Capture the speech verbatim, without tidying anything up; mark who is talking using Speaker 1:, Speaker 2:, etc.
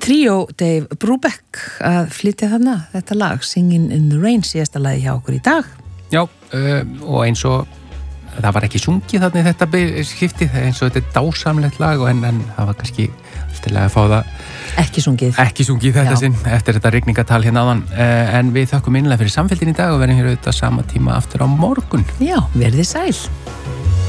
Speaker 1: Tríó Dave Brubeck að flytja þarna þetta lag Singin' in the Rain, síðasta lagi hjá okkur í dag.
Speaker 2: Já, uh, og eins og það var ekki sungið þarna í þetta skiptið, eins og þetta er dásamlegt lag en, en það var kannski til að fá það
Speaker 1: ekki sungið,
Speaker 2: ekki sungið þetta sinn eftir þetta rigningatal hérna áðan, uh, en við þökkum innlega fyrir samfélgin í dag og verðum hér auðvitað sama tíma aftur á morgun.
Speaker 1: Já, verðið sæl.